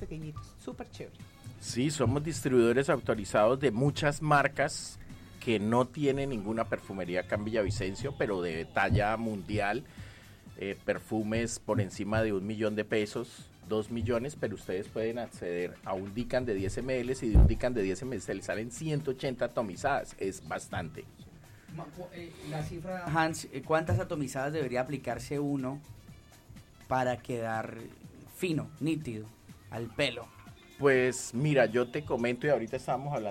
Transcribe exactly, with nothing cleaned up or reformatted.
pequeñitos, súper chévere. Sí, somos distribuidores autorizados de muchas marcas que no tienen ninguna perfumería acá en Villavicencio, pero de talla mundial, eh, perfumes por encima de un millón de pesos, dos millones, pero ustedes pueden acceder a un Dican de diez mililitros y de un Dican de diez mililitros se les salen ciento ochenta atomizadas, es bastante. La cifra, Hans, ¿cuántas atomizadas debería aplicarse uno para quedar fino, nítido, al pelo? Pues mira, yo te comento y ahorita estábamos hablando